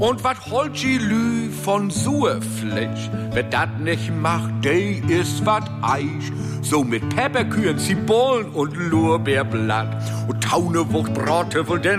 Und wat holt die Lü von Suefleisch? Wer dat nicht macht, der ist wat Eich. So mit Pepperkühen, Zibullen und Lorbeerblatt und Taunewucht, Brote, wohl denn